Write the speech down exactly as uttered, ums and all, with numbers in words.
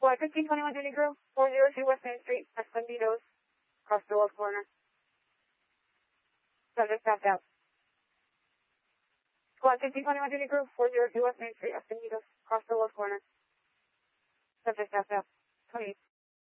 Squad fifteen twenty-one Julie Grove, four oh two West Main Street, Escondidos, across the left corner. Subject passed out. Squad fifteen twenty-one Julie Grove, four oh two West Main Street, Escondidos, across the left corner. Subject passed out. twenty-eight.